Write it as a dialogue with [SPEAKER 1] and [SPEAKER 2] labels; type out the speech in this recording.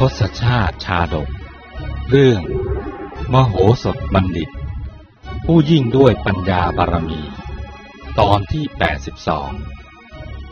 [SPEAKER 1] ศชาติชาดกเรื่องมโหสถบัณฑิตผู้ยิ่งด้วยปัญญาบารมีตอนที่82